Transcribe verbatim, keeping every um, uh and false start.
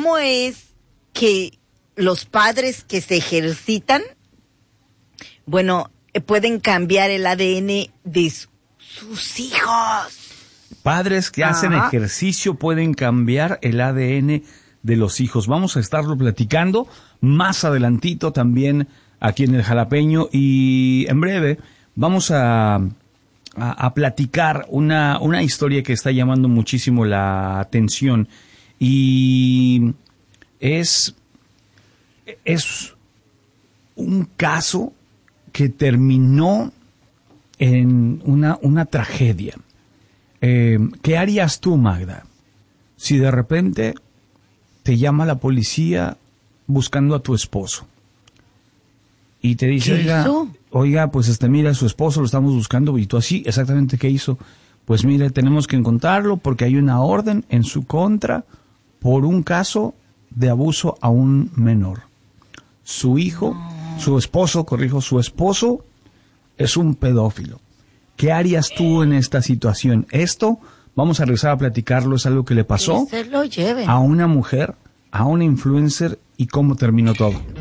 ¿cómo es que los padres que se ejercitan, bueno, pueden cambiar el A D N de su, sus hijos? Padres que hacen Ajá. ejercicio pueden cambiar el A D N de los hijos. Vamos a estarlo platicando más adelantito también aquí en el Jalapeño, y en breve vamos a, a, a platicar una, una historia que está llamando muchísimo la atención, y es, es un caso que terminó en una, una tragedia. Eh, ¿Qué harías tú, Magda, si de repente te llama la policía buscando a tu esposo y te dice, ¿Qué oiga, hizo? oiga, pues este, mira, su esposo lo estamos buscando, y tú así, exactamente qué hizo? Pues mire, tenemos que encontrarlo porque hay una orden en su contra por un caso de abuso a un menor. Su hijo, no. su esposo, corrijo, su esposo es un pedófilo. ¿Qué harías tú en esta situación? Esto, vamos a regresar a platicarlo, es algo que le pasó Que se lo lleven. a una mujer, a una influencer, y cómo terminó todo.